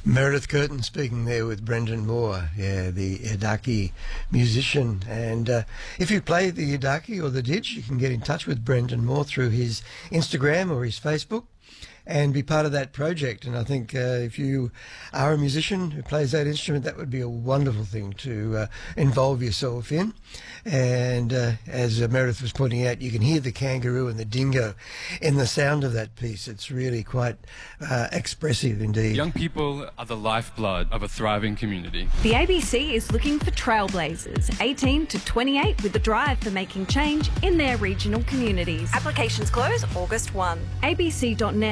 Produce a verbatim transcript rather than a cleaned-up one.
Meredith Curtin speaking there with Brendan Moore, yeah, the Yidaki musician. And uh, if you play the Yidaki or the Didge, you can get in touch with Brendan Moore through his Instagram or his Facebook and be part of that project. And I think uh, if you are a musician who plays that instrument, that would be a wonderful thing to uh, involve yourself in. And uh, as uh, Meredith was pointing out, you can hear the kangaroo and the dingo in the sound of that piece. It's really quite uh, expressive indeed. Young people are the lifeblood of a thriving community. The A B C is looking for trailblazers, eighteen to twenty-eight, with a drive for making change in their regional communities. Applications close August first. A B C dot net